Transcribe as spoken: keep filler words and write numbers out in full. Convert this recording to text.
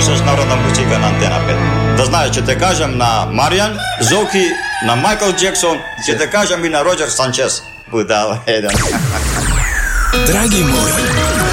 слушаешь народная музыка на Антенна пять. Да знаешь, что ты кажем на Мариан, Зоки, на Майкл Джексон, что ты кажем и на Роджер Санчес. Будал, Дорогие мои,